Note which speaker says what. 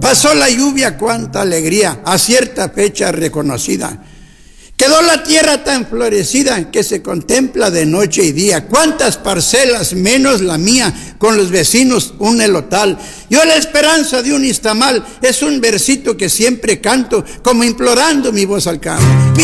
Speaker 1: Pasó la lluvia, cuánta alegría, a cierta fecha reconocida. Quedó la tierra tan florecida que se contempla de noche y día. Cuántas parcelas menos la mía, con los vecinos un elotal. Yo la esperanza de un istamal es un versito que siempre canto, como implorando mi voz al campo.